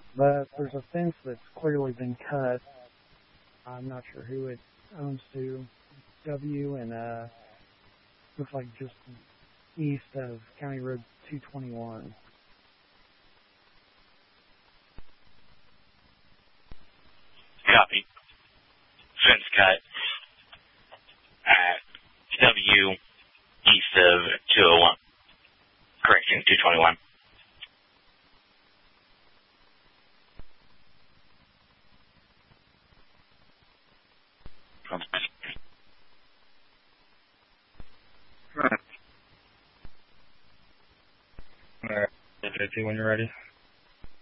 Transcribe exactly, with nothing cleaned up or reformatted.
but there's a fence that's clearly been cut. I'm not sure who it owns to. W and uh, looks like just east of County Road two twenty-one. Copy. Fence cut at W east of two oh one. Correction, two twenty-one. All right. J T, when you're ready.